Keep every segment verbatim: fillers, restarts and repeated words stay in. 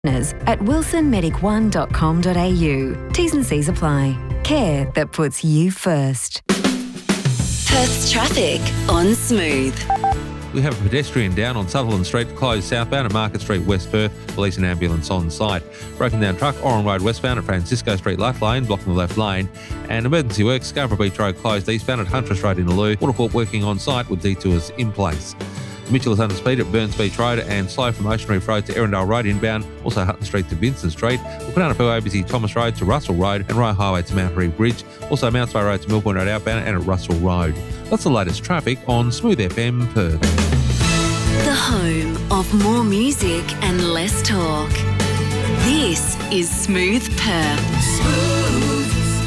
at wilson medic one dot com dot a u. T's and C's apply. Care that puts you first. Perth's traffic on Smooth. We have a pedestrian down on Sutherland Street, closed southbound at Market Street, West Perth. Police and ambulance on site. Broken down truck, Oran Road westbound at Francisco Street, left lane, blocking the left lane. And emergency works, Scarborough Beach Road closed eastbound at Huntress Road in Alloo. Waterford working on site with detours in place. Mitchell is under speed at Burns Beach Road and slow from Ocean Reef Road to Erindale Road inbound. Also Hutton Street to Vincent Street. Wilcanana A B C Thomas Road to Russell Road and Royal Highway to Mount Reeve Bridge. Also Mount Spey Road to Millpoint Road outbound and at Russell Road. That's the latest traffic on Smooth F M Perth. The home of more music and less talk. This is Smooth Perth. Smooth.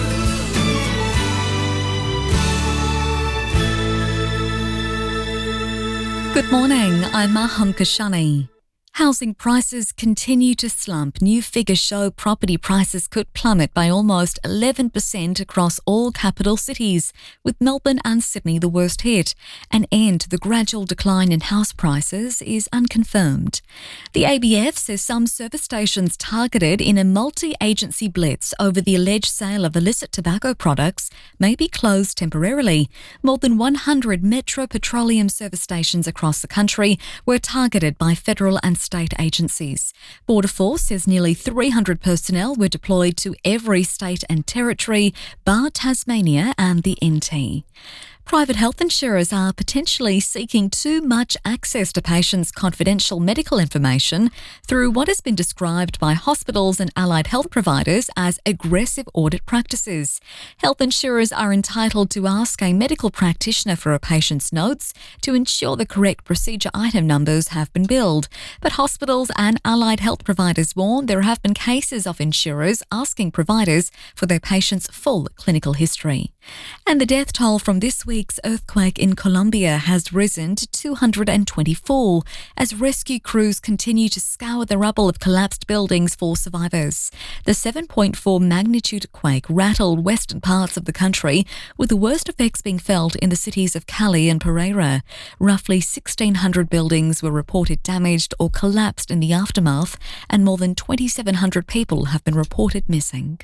Good morning, I'm Maham Kashani. Housing prices continue to slump. New figures show property prices could plummet by almost eleven percent across all capital cities, with Melbourne and Sydney the worst hit. An end to the gradual decline in house prices is unconfirmed. The A B F says some service stations targeted in a multi-agency blitz over the alleged sale of illicit tobacco products may be closed temporarily. More than one hundred Metro Petroleum service stations across the country were targeted by federal and state agencies. Border Force says nearly three hundred personnel were deployed to every state and territory, bar Tasmania and the N T. Private health insurers are potentially seeking too much access to patients' confidential medical information through what has been described by hospitals and allied health providers as aggressive audit practices. Health insurers are entitled to ask a medical practitioner for a patient's notes to ensure the correct procedure item numbers have been billed. But hospitals and allied health providers warn there have been cases of insurers asking providers for their patients' full clinical history. And the death toll from this week's earthquake in Colombia has risen to two hundred twenty-four as rescue crews continue to scour the rubble of collapsed buildings for survivors. The seven point four magnitude quake rattled western parts of the country, with the worst effects being felt in the cities of Cali and Pereira. Roughly sixteen hundred buildings were reported damaged or collapsed in the aftermath, and more than twenty-seven hundred people have been reported missing.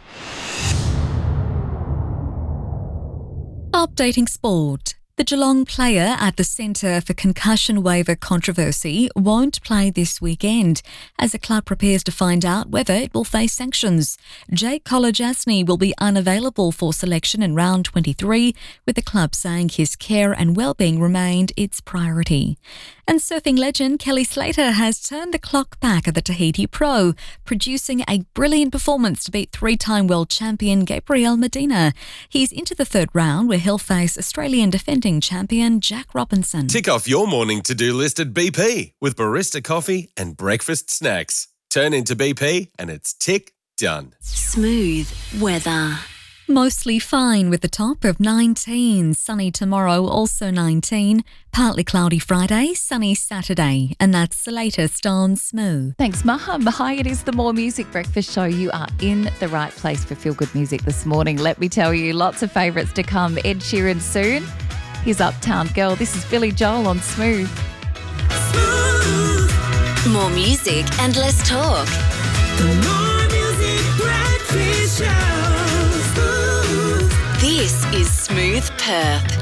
Updating sport. The Geelong player at the Centre for Concussion Waiver Controversy won't play this weekend as the club prepares to find out whether it will face sanctions. Jake Kolodjasny will be unavailable for selection in round twenty-three, with the club saying his care and well-being remained its priority. And surfing legend Kelly Slater has turned the clock back at the Tahiti Pro, producing a brilliant performance to beat three-time world champion Gabriel Medina. He's into the third round where he'll face Australian defending champion Jack Robinson. Tick off your morning to-do list at B P with barista coffee and breakfast snacks. Turn into B P and it's tick done. Smooth weather. Mostly fine with the top of nineteen. Sunny tomorrow, also nineteen. Partly cloudy Friday, sunny Saturday. And that's the latest on Smooth. Thanks, Maham. Hi, it is the More Music Breakfast Show. You are in the right place for feel-good music this morning. Let me tell you, lots of favourites to come. Ed Sheeran soon. Here's Uptown Girl. This is Billy Joel on Smooth. Smooth. More music and less talk. The More Music Breakfast Show. Smooth. This is Smooth Perth.